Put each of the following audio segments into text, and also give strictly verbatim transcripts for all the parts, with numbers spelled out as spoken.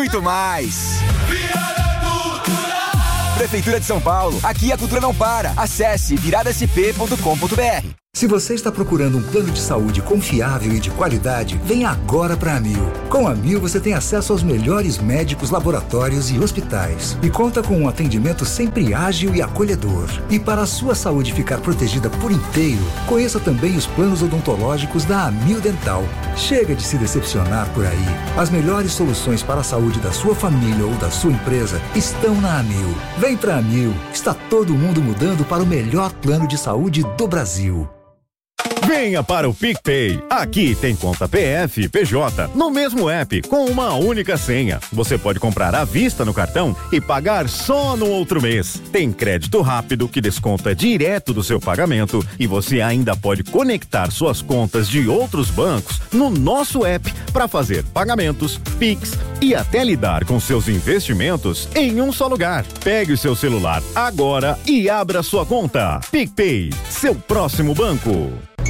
muito mais. Prefeitura de São Paulo, aqui a cultura não para. Acesse virada s p ponto com ponto b r. Se você está procurando um plano de saúde confiável e de qualidade, venha agora para a Amil. Com a Amil você tem acesso aos melhores médicos, laboratórios e hospitais. E conta com um atendimento sempre ágil e acolhedor. E para a sua saúde ficar protegida por inteiro, conheça também os planos odontológicos da Amil Dental. Chega de se decepcionar por aí. As melhores soluções para a saúde da sua família ou da sua empresa estão na Amil. Vem para a Amil. Está todo mundo mudando para o melhor plano de saúde do Brasil. Venha para o PicPay. Aqui tem conta P F e P J no mesmo app com uma única senha. Você pode comprar à vista no cartão e pagar só no outro mês. Tem crédito rápido que desconta direto do seu pagamento e você ainda pode conectar suas contas de outros bancos no nosso app para fazer pagamentos, Pix e até lidar com seus investimentos em um só lugar. Pegue o seu celular agora e abra sua conta. PicPay, seu próximo banco.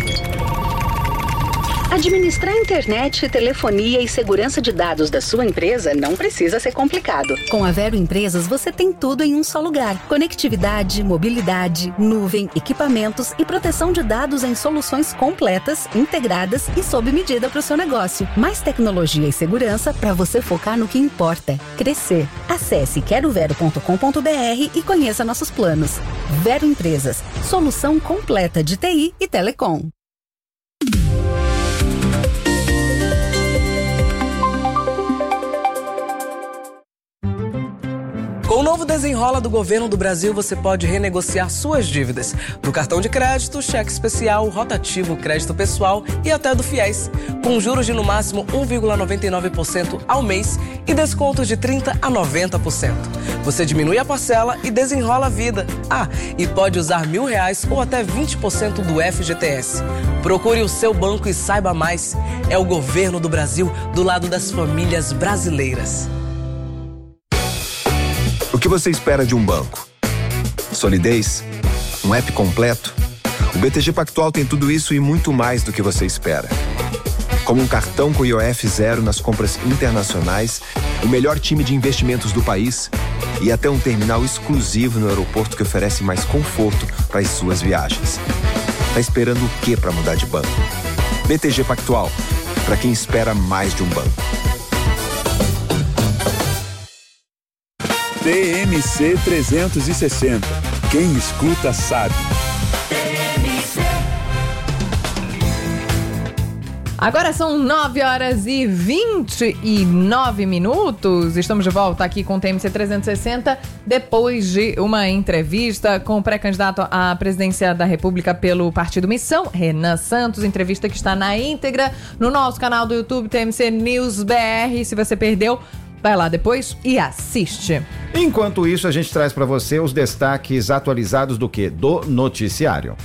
Administrar internet, telefonia e segurança de dados da sua empresa não precisa ser complicado. Com a Vero Empresas, você tem tudo em um só lugar. Conectividade, mobilidade, nuvem, equipamentos e proteção de dados em soluções completas, integradas e sob medida para o seu negócio. Mais tecnologia e segurança para você focar no que importa: crescer. Acesse quero vero ponto com ponto b r e conheça nossos planos. Vero Empresas, solução completa de T I e telecom. Com o novo Desenrola do Governo do Brasil, você pode renegociar suas dívidas do cartão de crédito, cheque especial, rotativo, crédito pessoal e até do Fiéis, com juros de no máximo um vírgula noventa e nove por cento ao mês e descontos de trinta por cento a noventa por cento. Você diminui a parcela e desenrola a vida. Ah, e pode usar mil reais ou até vinte por cento do F G T S. Procure o seu banco e saiba mais. É o Governo do Brasil do lado das famílias brasileiras. O que você espera de um banco? Solidez? Um app completo? O B T G Pactual tem tudo isso e muito mais do que você espera. Como um cartão com I O F zero nas compras internacionais, o melhor time de investimentos do país e até um terminal exclusivo no aeroporto que oferece mais conforto para as suas viagens. Tá esperando o quê para mudar de banco? B T G Pactual, para quem espera mais de um banco. T M C trezentos e sessenta. Quem escuta sabe. Agora são nove horas e vinte e nove minutos. Estamos de volta aqui com o T M C trezentos e sessenta, depois de uma entrevista com o pré-candidato à presidência da República pelo Partido Missão, Renan Santos. Entrevista que está na íntegra no nosso canal do YouTube, T M C News B R. Se você perdeu, vai lá depois e assiste. Enquanto isso, a gente traz para você os destaques atualizados do quê? Do noticiário.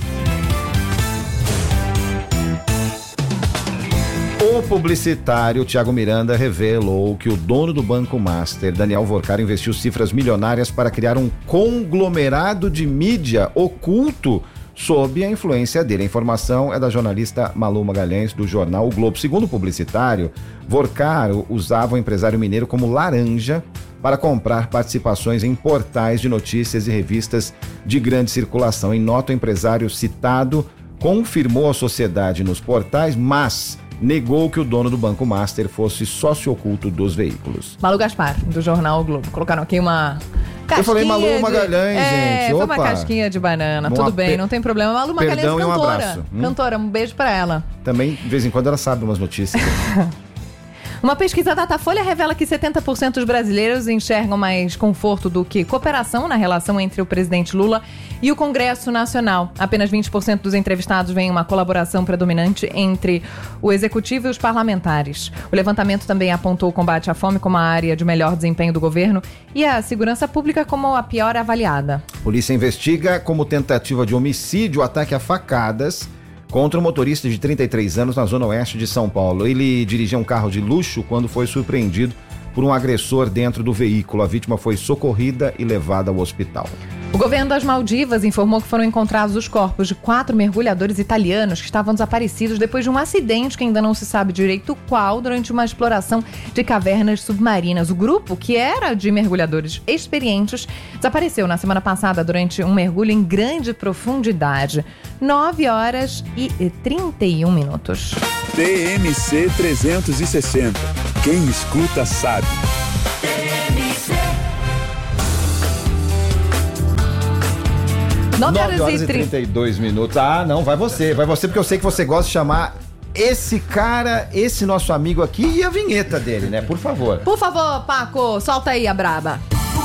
O publicitário Thiago Miranda revelou que o dono do Banco Master, Daniel Vorcar, investiu cifras milionárias para criar um conglomerado de mídia oculto sob a influência dele. A informação é da jornalista Malu Magalhães, do jornal O Globo. Segundo o publicitário, Vorcar usava o empresário mineiro como laranja para comprar participações em portais de notícias e revistas de grande circulação. Em nota, o empresário citado confirmou a sociedade nos portais, mas negou que o dono do Banco Master fosse sócio oculto dos veículos. Malu Gaspar, do jornal O Globo. Colocaram aqui uma casquinha. Eu falei Malu Magalhães, de... é, gente. Foi Opa. uma casquinha de banana. Uma Tudo bem, pe... não tem problema. Malu Magalhães, Perdão cantora. E um abraço. Cantora, um beijo pra ela. Também, de vez em quando, ela sabe umas notícias. Uma pesquisa da Datafolha revela que setenta por cento dos brasileiros enxergam mais conforto do que cooperação na relação entre o presidente Lula e o Congresso Nacional. Apenas vinte por cento dos entrevistados veem uma colaboração predominante entre o executivo e os parlamentares. O levantamento também apontou o combate à fome como a área de melhor desempenho do governo e a segurança pública como a pior avaliada. Polícia investiga como tentativa de homicídio o ataque a facadas contra um motorista de trinta e três anos na zona oeste de São Paulo. Ele dirigia um carro de luxo quando foi surpreendido por um agressor dentro do veículo. A vítima foi socorrida e levada ao hospital. O governo das Maldivas informou que foram encontrados os corpos de quatro mergulhadores italianos que estavam desaparecidos depois de um acidente que ainda não se sabe direito qual, durante uma exploração de cavernas submarinas. O grupo, que era de mergulhadores experientes, desapareceu na semana passada durante um mergulho em grande profundidade. nove horas e trinta e um minutos. T M C trezentos e sessenta. Quem escuta sabe. nove horas e trinta e dois minutos. Ah, não, vai você, vai você, porque eu sei que você gosta de chamar esse cara, esse nosso amigo aqui e a vinheta dele, né? Por favor. Por favor, Paco, solta aí a braba.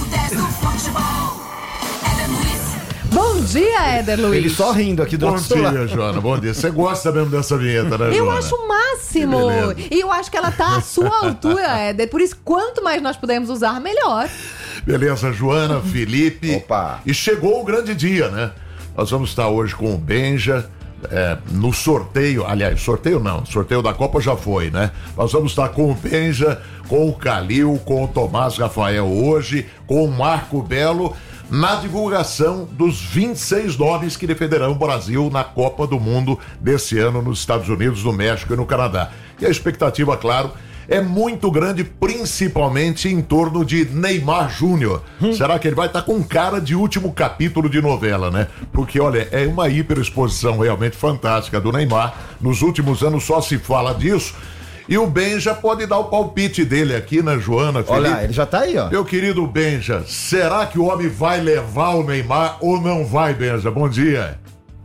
Bom dia, Éder Luiz. Ele só rindo aqui do Bom nosso dia, lado. Joana, bom dia. Você gosta mesmo dessa vinheta, né, Eu Joana? acho o máximo. E eu acho que ela tá à sua altura, Éder. Por isso, quanto mais nós pudermos usar, melhor. Beleza, Joana, Felipe. Opa. E chegou o grande dia, né? Nós vamos estar hoje com o Benja é, no sorteio. Aliás, sorteio não, sorteio da Copa já foi, né? Nós vamos estar com o Benja, com o Calil, com o Tomás Rafael hoje, com o Marco Belo, na divulgação dos vinte e seis nomes que defenderão o Brasil na Copa do Mundo desse ano nos Estados Unidos, no México e no Canadá. E a expectativa, claro, é muito grande, principalmente em torno de Neymar Júnior. Hum. Será que ele vai estar com cara de último capítulo de novela, né? Porque, olha, é uma hiperexposição realmente fantástica do Neymar. Nos últimos anos só se fala disso. E o Benja pode dar o palpite dele aqui, né, Joana? Felipe? Olha, ele já tá aí, ó. Meu querido Benja, será que o homem vai levar o Neymar ou não vai, Benja? Bom dia.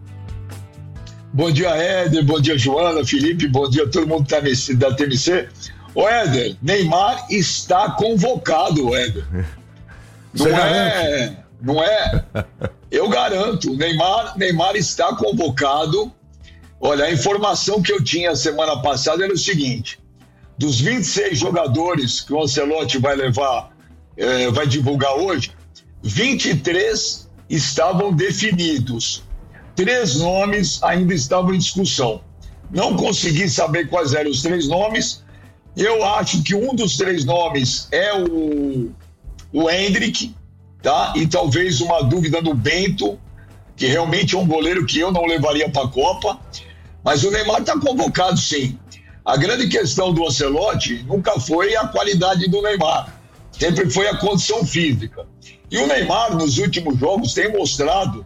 Bom dia, Éder. Bom dia, Joana, Felipe. Bom dia a todo mundo da T M C. Ô, Éder, Neymar está convocado, Éder. Não é, não é. Eu garanto, Neymar, Neymar está convocado. Olha, a informação que eu tinha semana passada era o seguinte: dos vinte e seis jogadores que o Ancelotti vai levar, eh, vai divulgar hoje, vinte e três estavam definidos. Três nomes ainda estavam em discussão. Não consegui saber quais eram os três nomes. Eu acho que um dos três nomes é o, o Endrick, tá? E talvez uma dúvida no Bento, que realmente é um goleiro que eu não levaria para a Copa. Mas o Neymar está convocado, sim. A grande questão do Ancelotti nunca foi a qualidade do Neymar, sempre foi a condição física. E o Neymar, nos últimos jogos, tem mostrado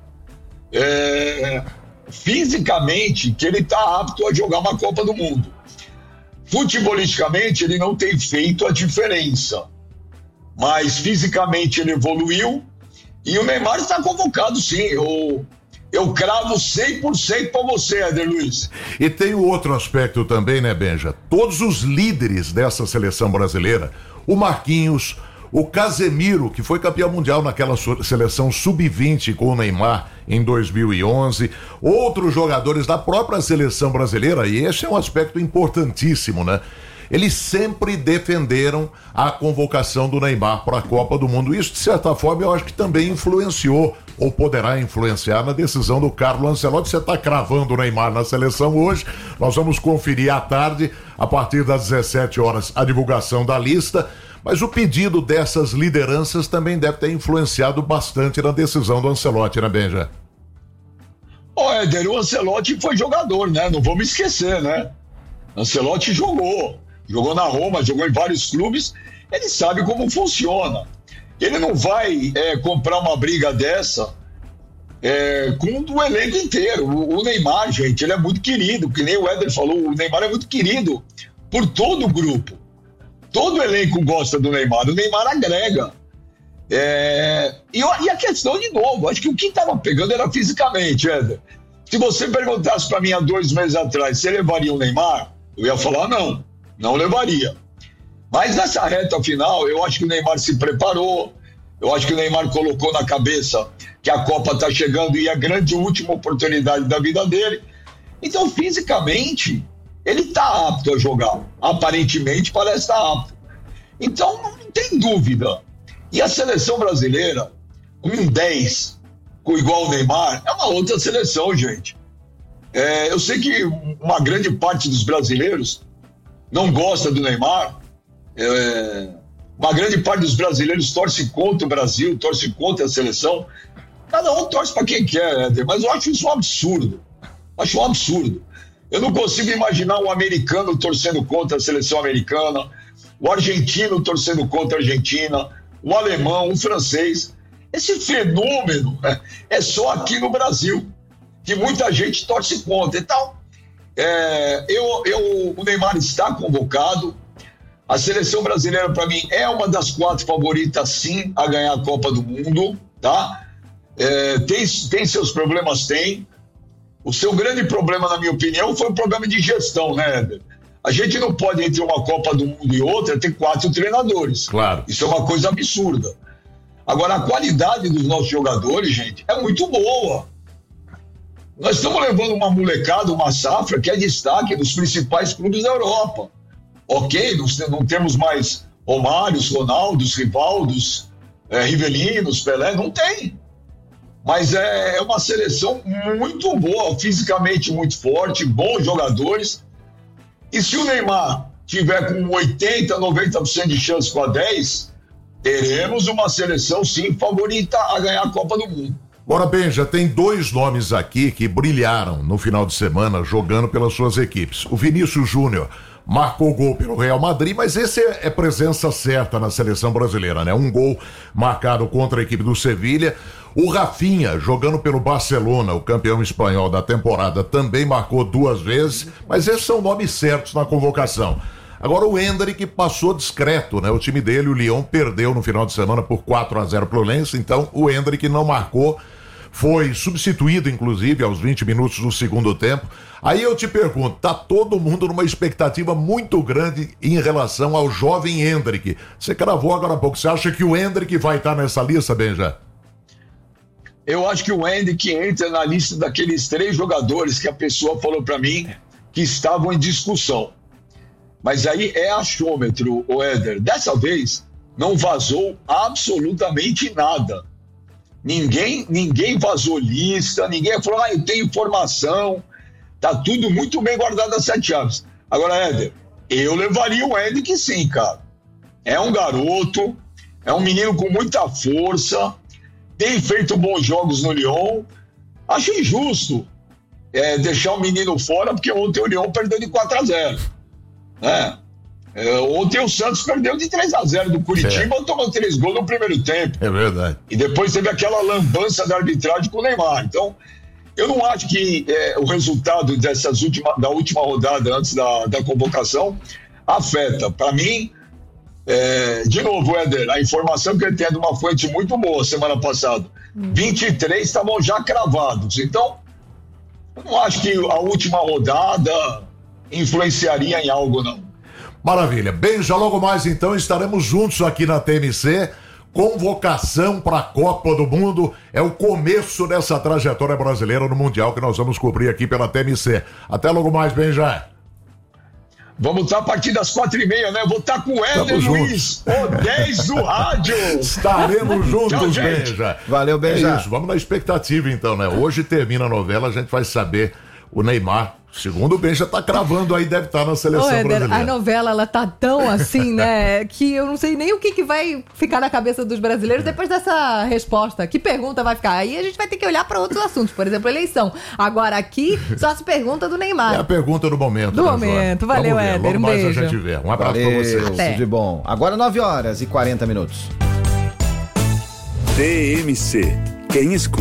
é, fisicamente que ele está apto a jogar uma Copa do Mundo. Futebolisticamente, ele não tem feito a diferença, mas fisicamente ele evoluiu e o Neymar está convocado, sim. Eu, eu cravo cem por cento para você, Éder Luiz. E tem o outro aspecto também, né, Benja? Todos os líderes dessa seleção brasileira, o Marquinhos, o Casemiro, que foi campeão mundial naquela seleção sub vinte com o Neymar em dois mil e onze, outros jogadores da própria seleção brasileira, e esse é um aspecto importantíssimo, né? Eles sempre defenderam a convocação do Neymar para a Copa do Mundo. Isso, de certa forma, eu acho que também influenciou, ou poderá influenciar, na decisão do Carlo Ancelotti. Você está cravando o Neymar na seleção hoje. Nós vamos conferir à tarde, a partir das dezessete horas, a divulgação da lista. Mas o pedido dessas lideranças também deve ter influenciado bastante na decisão do Ancelotti, né, Benja? Ô, Éder, o Ancelotti foi jogador, né? Não vamos esquecer, né? Ancelotti jogou. Jogou na Roma, jogou em vários clubes. Ele sabe como funciona. Ele não vai é, comprar uma briga dessa é, com o elenco inteiro. O, o Neymar, gente, ele é muito querido. Que nem o Éder falou, o Neymar é muito querido por todo o grupo. Todo elenco gosta do Neymar, o Neymar agrega. É... E, e a questão, de novo, acho que o que estava pegando era fisicamente, Éder. Se você perguntasse para mim há dois meses atrás se levaria o Neymar, eu ia falar não, não levaria. Mas nessa reta final, eu acho que o Neymar se preparou, eu acho que o Neymar colocou na cabeça que a Copa está chegando e é a grande última oportunidade da vida dele. Então, fisicamente, ele está apto a jogar. Aparentemente, parece estar apto. Então, não tem dúvida. E a seleção brasileira, com um dez, com igual o Neymar, é uma outra seleção, gente. É, eu sei que uma grande parte dos brasileiros não gosta do Neymar, é, Uma grande parte dos brasileiros torce contra o Brasil, torce contra a seleção. Cada um torce para quem quer, Éder, mas eu acho isso um absurdo. Acho um absurdo. Eu não consigo imaginar um americano torcendo contra a seleção americana, o argentino torcendo contra a Argentina, o alemão, o francês. Esse fenômeno é, é só aqui no Brasil, que muita gente torce contra. Então, é, eu, eu, o Neymar está convocado. A seleção brasileira, para mim, é uma das quatro favoritas, sim, a ganhar a Copa do Mundo, tá? É, tem, tem seus problemas, tem. O seu grande problema, na minha opinião, foi o problema de gestão, né, Éder? A gente não pode, entre uma Copa do Mundo e outra, ter quatro treinadores. Claro. Isso é uma coisa absurda. Agora, a qualidade dos nossos jogadores, gente, é muito boa. Nós estamos levando uma molecada, uma safra, que é destaque dos principais clubes da Europa. Ok, não, não temos mais Romários, Ronaldos, Rivaldos, é, Rivelinos, Pelé, não tem. Mas é, é uma seleção muito boa, fisicamente muito forte, bons jogadores. E se o Neymar tiver com oitenta, noventa por cento de chance com a dez, teremos uma seleção, sim, favorita a ganhar a Copa do Mundo. Agora, Benja, tem dois nomes aqui que brilharam no final de semana jogando pelas suas equipes. O Vinícius Júnior marcou gol pelo Real Madrid, mas esse é, é presença certa na seleção brasileira, né? Um gol marcado contra a equipe do Sevilha. O Rafinha, jogando pelo Barcelona, o campeão espanhol da temporada, também marcou duas vezes, mas esses são nomes certos na convocação. Agora o Endrick passou discreto, né? O time dele, o Lyon, perdeu no final de semana por quatro a zero pro Lens, então o Endrick não marcou. Foi substituído, inclusive, aos vinte minutos do segundo tempo. Aí eu te pergunto, tá todo mundo numa expectativa muito grande em relação ao jovem Endrick. Você cravou agora há pouco. Você acha que o Endrick vai estar nessa lista, Benja? Eu acho que o Endrick entra na lista daqueles três jogadores que a pessoa falou para mim que estavam em discussão. Mas aí é achômetro, o Éder. Dessa vez, não vazou absolutamente nada. Ninguém, ninguém vazou lista, ninguém falou, ah, eu tenho informação, tá tudo muito bem guardado às sete chaves. Agora, Éder, eu levaria o Endrick sim, cara. É um garoto, é um menino com muita força, tem feito bons jogos no Lyon. Acho injusto é, deixar o menino fora, porque ontem o Lyon perdeu de quatro a zero. Né? É, ontem o Santos perdeu de três a zero do Curitiba, tomou três gols no primeiro tempo. É verdade. E depois teve aquela lambança da arbitragem com o Neymar. Então, eu não acho que é, o resultado dessas última, da última rodada antes da, da convocação afeta. Para mim, é, de novo, Éder, a informação que ele tem é de uma fonte muito boa semana passada. Hum. vinte e três estavam já cravados. Então, eu não acho que a última rodada influenciaria em algo, não. Maravilha. Bem, já logo mais então estaremos juntos aqui na T M C. Convocação para a Copa do Mundo é o começo dessa trajetória brasileira no Mundial que nós vamos cobrir aqui pela T M C. Até logo mais, Benja. Vamos estar a partir das quatro e meia, né? Vou estar com o Éder Luiz, o dez do rádio. Estaremos juntos, tchau, Benja. Valeu, Benja. É isso, vamos na expectativa então, né? Hoje termina a novela, a gente vai saber o Neymar. Segundo o Benja, tá cravando aí, deve estar na seleção Ô, Éder, brasileira. a novela, ela tá tão assim, né, que eu não sei nem o que, que vai ficar na cabeça dos brasileiros depois dessa resposta. Que pergunta vai ficar? Aí a gente vai ter que olhar para outros assuntos, por exemplo, eleição. Agora aqui, só se pergunta do Neymar. É a pergunta do momento. Do né, momento. Joana? Valeu, Éder. Um mais beijo. a gente vê. Um abraço Valeu, pra vocês. Até. Tudo de bom. Agora nove horas e quarenta minutos. T M C. Quem escuta